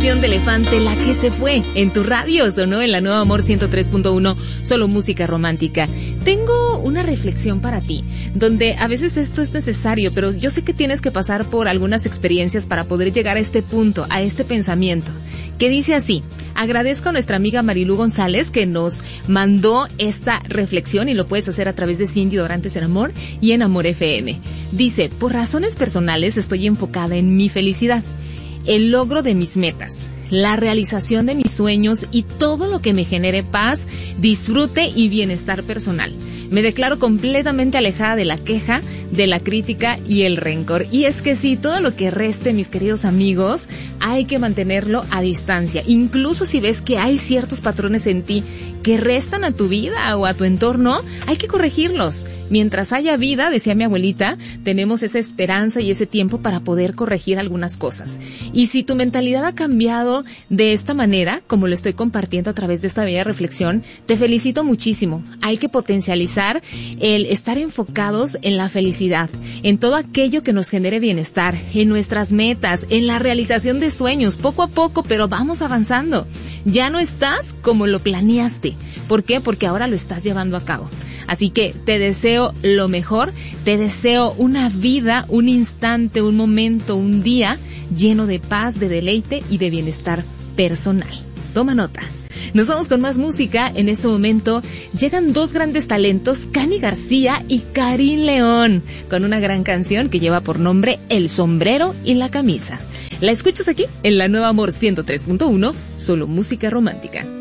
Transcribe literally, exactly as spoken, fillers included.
canción de Elefante, La que se fue, en tu radio, sonó en la Nueva Amor ciento tres punto uno, solo música romántica. Tengo una reflexión para ti, donde a veces esto es necesario, pero yo sé que tienes que pasar por algunas experiencias para poder llegar a este punto, a este pensamiento, que dice así. Agradezco a nuestra amiga Marilu González que nos mandó esta reflexión y lo puedes hacer a través de Cindy Dorantes en Amor y en Amor F M. Dice, por razones personales estoy enfocada en mi felicidad, el logro de mis metas, la realización de mis sueños y todo lo que me genere paz, disfrute y bienestar personal. Me declaro completamente alejada de la queja, de la crítica y el rencor. Y es que sí, todo lo que reste, mis queridos amigos, hay que mantenerlo a distancia. Incluso si ves que hay ciertos patrones en ti que restan a tu vida o a tu entorno, hay que corregirlos. Mientras haya vida, decía mi abuelita, tenemos esa esperanza y ese tiempo para poder corregir algunas cosas. Y si tu mentalidad ha cambiado de esta manera, como lo estoy compartiendo a través de esta bella reflexión, te felicito muchísimo. Hay que potencializar el estar enfocados en la felicidad, en todo aquello que nos genere bienestar, en nuestras metas, en la realización de sueños, poco a poco, pero vamos avanzando. Ya no estás como lo planeaste. ¿Por qué? Porque ahora lo estás llevando a cabo. Así que te deseo lo mejor, te deseo una vida, un instante, un momento, un día lleno de paz, de deleite y de bienestar personal. Toma nota. Nos vamos con más música. En este momento llegan dos grandes talentos, Cani García y Karin León, con una gran canción que lleva por nombre El sombrero y la camisa. La escuchas aquí en la Nueva Amor ciento tres punto uno, solo música romántica.